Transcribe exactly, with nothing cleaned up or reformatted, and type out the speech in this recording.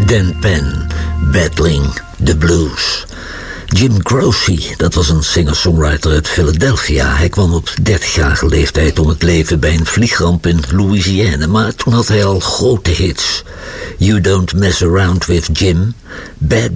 Dan Penn, Battling the Blues. Jim Croce, dat was een singer-songwriter uit Philadelphia. Hij kwam op dertigjarige leeftijd om het leven bij een vliegramp in Louisiana. Maar toen had hij al grote hits. You Don't Mess Around with Jim, Bad